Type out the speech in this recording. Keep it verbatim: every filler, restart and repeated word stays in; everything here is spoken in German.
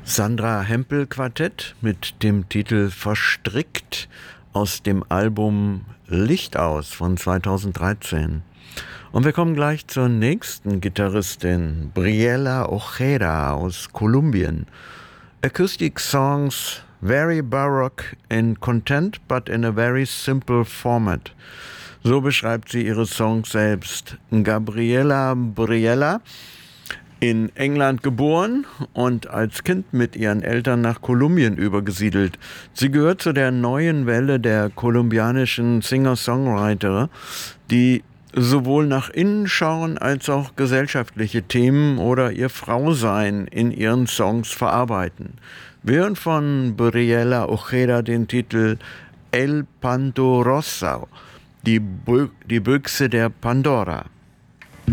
Sandra Hempel Quartett mit dem Titel Verstrickt aus dem Album Licht aus von zweitausenddreizehn. Und wir kommen gleich zur nächsten Gitarristin, Briella Ojeda aus Kolumbien. Acoustic Songs, very baroque and content, but in a very simple format. So beschreibt sie ihre Songs selbst. Gabriela Briella, in England geboren und als Kind mit ihren Eltern nach Kolumbien übergesiedelt. Sie gehört zu der neuen Welle der kolumbianischen Singer-Songwriter, die sowohl nach innen schauen als auch gesellschaftliche Themen oder ihr Frausein in ihren Songs verarbeiten. Wir hören von Briella Ojeda den Titel El Pandorosa, die, Bu- die Büchse der Pandora.